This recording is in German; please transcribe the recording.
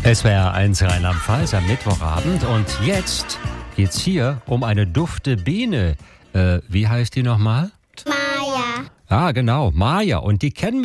SWR 1 Rheinland-Pfalz am Mittwochabend. Und jetzt geht's hier um eine dufte Biene. Wie heißt die nochmal? Maja. Ah, genau, Maja. Und die kennen